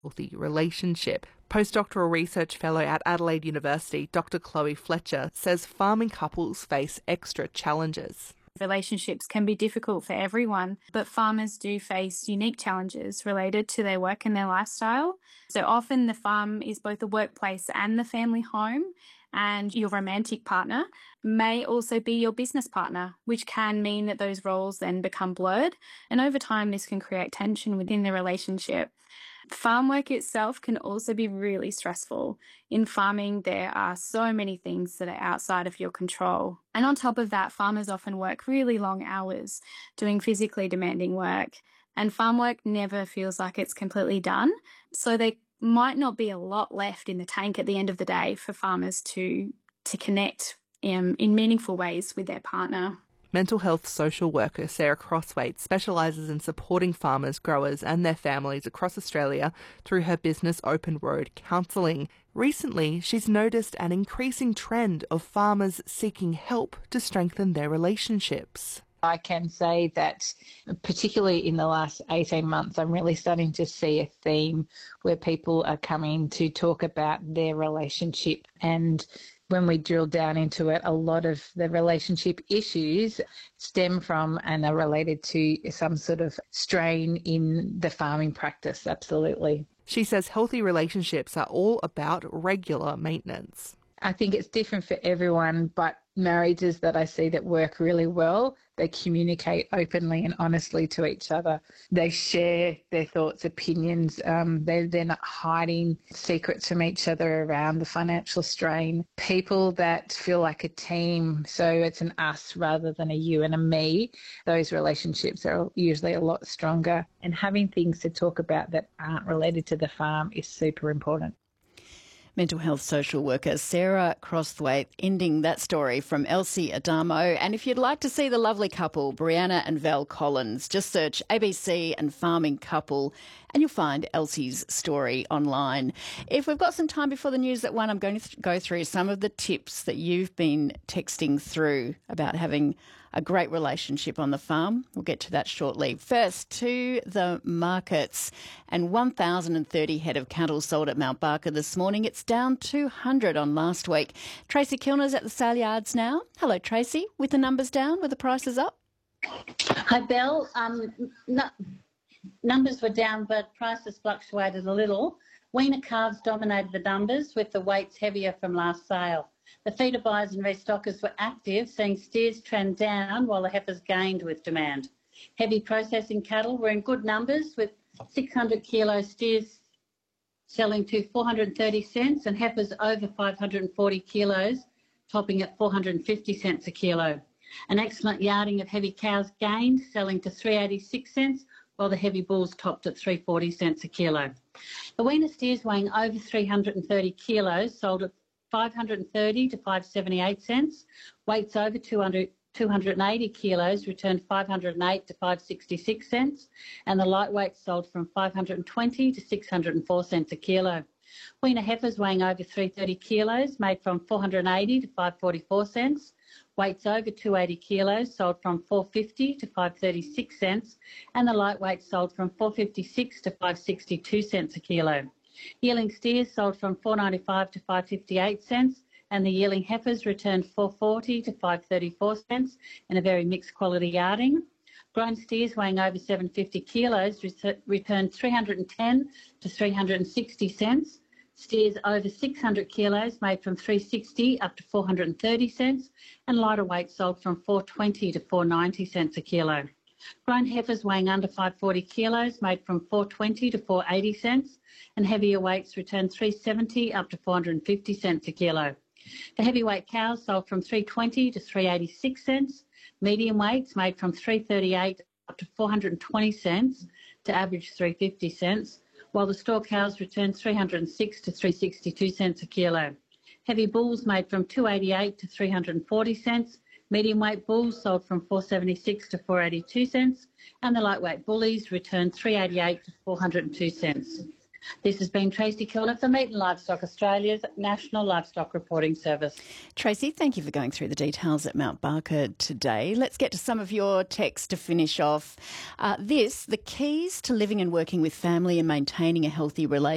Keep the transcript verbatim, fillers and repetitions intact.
healthy relationship. Postdoctoral research fellow at Adelaide University, Doctor Chloe Fletcher, says farming couples face extra challenges. Relationships can be difficult for everyone, but farmers do face unique challenges related to their work and their lifestyle. So often the farm is both the workplace and the family home, and your romantic partner may also be your business partner, which can mean that those roles then become blurred. And over time, this can create tension within the relationship. Farm work itself can also be really stressful. In farming, there are so many things that are outside of your control. And on top of that, farmers often work really long hours doing physically demanding work. And farm work never feels like it's completely done. So there might not be a lot left in the tank at the end of the day for farmers to, to connect um, in meaningful ways with their partner. Mental health social worker Sarah Crosswaite specialises in supporting farmers, growers and their families across Australia through her business Open Road Counselling. Recently, she's noticed an increasing trend of farmers seeking help to strengthen their relationships. I can say that particularly in the last eighteen months, I'm really starting to see a theme where people are coming to talk about their relationship. And when we drill down into it, a lot of the relationship issues stem from and are related to some sort of strain in the farming practice, absolutely. She says healthy relationships are all about regular maintenance. I think it's different for everyone, but marriages that I see that work really well, they communicate openly and honestly to each other. They share their thoughts, opinions. Um, they, they're not hiding secrets from each other around the financial strain. People that feel like a team, so it's an us rather than a you and a me, those relationships are usually a lot stronger. And having things to talk about that aren't related to the farm is super important. Mental health social worker Sarah Crosswaite ending that story from Elsie Adamo. And if you'd like to see the lovely couple, Brianna and Val Collins, just search A B C and Farming Couple and you'll find Elsie's story online. If we've got some time before the news at one, I'm going to th- go through some of the tips that you've been texting through about having a great relationship on the farm. We'll get to that shortly. First, to the markets. And one thousand thirty head of cattle sold at Mount Barker this morning. It's down two hundred on last week. Tracy Kilner's at the sale yards now. Hello, Tracy. With the numbers down, with the prices up? Hi, Belle. Um, no, numbers were down, but prices fluctuated a little. Weaner calves dominated the numbers, with the weights heavier from last sale. The feeder buyers and restockers were active, seeing steers trend down while the heifers gained with demand. Heavy processing cattle were in good numbers, with six hundred kilo steers selling to four hundred thirty cents and heifers over five hundred forty kilos topping at four hundred fifty cents a kilo. An excellent yarding of heavy cows gained, selling to three hundred eighty-six cents, while the heavy bulls topped at three hundred forty cents a kilo. The weaner steers weighing over three hundred thirty kilos sold at five hundred thirty to five hundred seventy-eight cents. Weights over two hundred, two hundred eighty kilos returned five hundred eight to five hundred sixty-six cents, and the lightweights sold from five hundred twenty to six hundred four cents a kilo. Weaner heifers weighing over three hundred thirty kilos made from four hundred eighty to five hundred forty-four cents. Weights over two hundred eighty kilos sold from four hundred fifty to five hundred thirty-six cents, and the lightweights sold from four hundred fifty-six to five hundred sixty-two cents a kilo. Yearling steers sold from four hundred ninety-five to five hundred fifty-eight cents, and the yearling heifers returned four hundred forty to five hundred thirty-four cents in a very mixed quality yarding. Grown steers weighing over seven hundred fifty kilos returned three hundred ten to three hundred sixty cents. Steers over six hundred kilos made from three hundred sixty up to four hundred thirty cents, and lighter weights sold from four hundred twenty to four hundred ninety cents a kilo. Grown heifers weighing under five hundred forty kilos made from four hundred twenty to four hundred eighty cents, and heavier weights returned three hundred seventy up to four hundred fifty cents a kilo. The heavyweight cows sold from three hundred twenty to three hundred eighty-six cents. Medium weights made from three hundred thirty-eight up to four hundred twenty cents to average three hundred fifty cents, while the store cows returned three hundred six to three hundred sixty-two cents a kilo. Heavy bulls made from two hundred eighty-eight to three hundred forty cents. Medium weight bulls sold from four hundred seventy-six to four hundred eighty-two cents, and the lightweight bullies returned three hundred eighty-eight to four hundred two cents. This has been Tracy Kilner for Meat and Livestock Australia's National Livestock Reporting Service. Tracy, thank you for going through the details at Mount Barker today. Let's get to some of your texts to finish off. Uh, this, the keys to living and working with family and maintaining a healthy relationship.